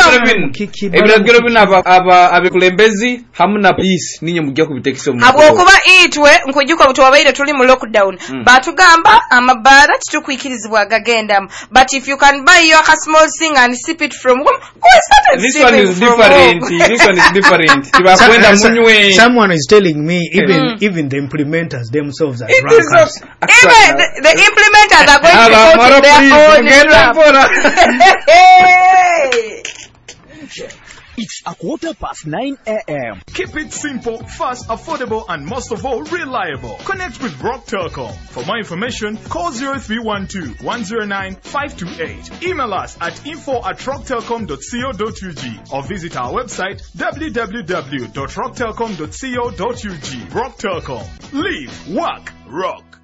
ebiragiro bino abekulembezi hamu na peace ninyo mujja kubitekisa mu habwokuba itwe nkujjuka butuwabaire tuli mu lockdown batugamba amabara titukwikirizibwa agagendamu but if you can buy your small thing and sip it from home this one is different tibakwenda munywe. Someone is telling me even the implementers themselves are drunkards. Even the implementers are going to go to their own. It's 9:15 a.m. Keep it simple, fast, affordable, and most of all, reliable. Connect with Rock Telecom. For more information, call 0312-109-528. Email us at info@rocktelecom.co.ug or visit our website www.rocktelecom.co.ug. Rock Telecom. Live, work, rock.